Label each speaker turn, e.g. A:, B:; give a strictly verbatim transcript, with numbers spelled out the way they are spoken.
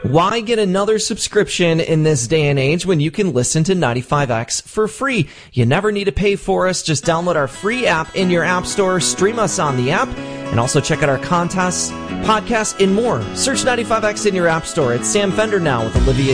A: Why get another subscription in this day and age when you can listen to ninety-five X for free? You never need to pay for us. Just download our free app in your app store, stream us on the app, and also check out our contests, podcasts, and more. Search ninety-five X in your app store. It's Sam Fender Now with Olivia